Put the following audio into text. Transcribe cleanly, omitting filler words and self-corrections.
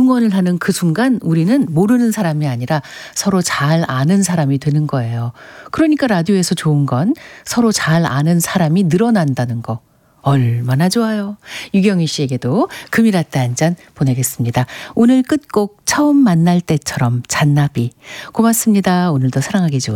응원을 하는 그 순간 우리는 모르는 사람이 아니라 서로 잘 아는 사람이 되는 거예요. 그러니까 라디오에서 좋은 건 서로 잘 아는 사람이 늘어난다는 거. 얼마나 좋아요. 유경희 씨에게도 금이라떼 한 잔 보내겠습니다. 오늘 끝곡 처음 만날 때처럼 잔나비. 고맙습니다. 오늘도 사랑하기 좋은